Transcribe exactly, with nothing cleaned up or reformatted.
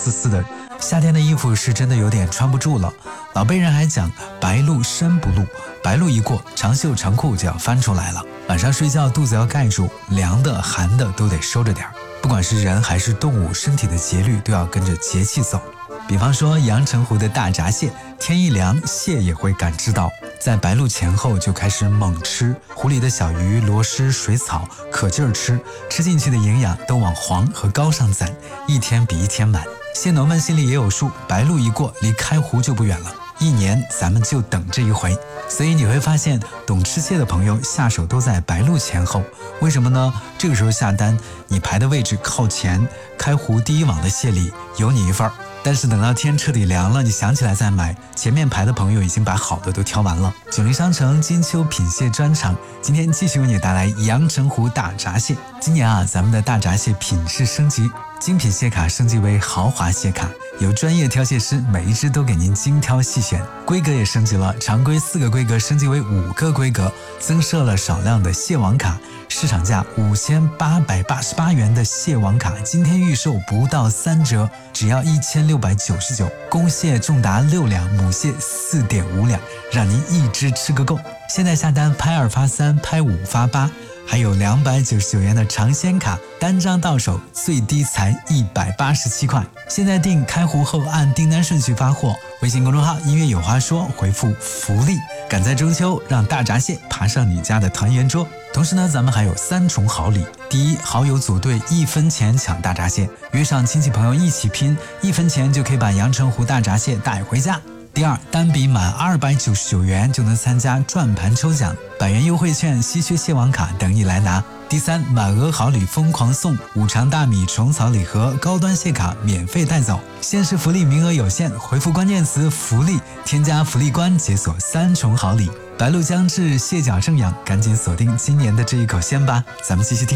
丝丝的。夏天的衣服是真的有点穿不住了。老辈人还讲白露身不露，白露一过，长袖长裤就要翻出来了。晚上睡觉肚子要盖住，凉的寒的都得收着点。不管是人还是动物，身体的节律都要跟着节气走。比方说阳澄湖的大闸蟹，天一凉，蟹也会感知到，在白露前后就开始猛吃，湖里的小鱼、螺蛳、水草可劲儿吃，吃进去的营养都往黄和高上攒，一天比一天满。蟹农们心里也有数，白露一过，离开湖就不远了，一年咱们就等这一回。所以你会发现，懂吃蟹的朋友下手都在白露前后。为什么呢？这个时候下单，你排的位置靠前，开湖第一网的蟹里有你一份儿。但是等到天彻底凉了，你想起来再买，前面排的朋友已经把好的都挑完了。九零商城金秋品蟹专场，今天继续为你带来阳澄湖大闸蟹。今年啊，咱们的大闸蟹品质升级，精品蟹卡升级为豪华蟹卡，有专业挑蟹师，每一只都给您精挑细选。规格也升级了，常规四个规格升级为五个规格，增设了少量的蟹网卡，市场价五千八百八十八元的蟹网卡，今天预售不到三折，只要一千六百九十九。公蟹重达六两，母蟹四点五两，让您一只吃个够。现在下单拍二发三，拍五发八。还有两百九十九元的尝鲜卡，单张到手最低才一百八十七块。现在订开湖后按订单顺序发货，微信公众号音乐有话说，回复福利，赶在中秋让大闸蟹爬上你家的团圆桌。同时呢，咱们还有三重好礼。第一，好友组队一分钱抢大闸蟹，约上亲戚朋友一起拼，一分钱就可以把阳澄湖大闸蟹带回家。第二，单笔满二百九十九元就能参加转盘抽奖，百元优惠券、稀缺蟹网卡等你来拿。第三，满额好礼疯狂送五常大米虫草礼盒、高端蟹卡免费带走。限时福利名额有限，回复关键词福利，添加福利关解锁三重好礼。白露将至，蟹脚正养，赶紧锁定今年的这一口鲜吧。咱们继续听。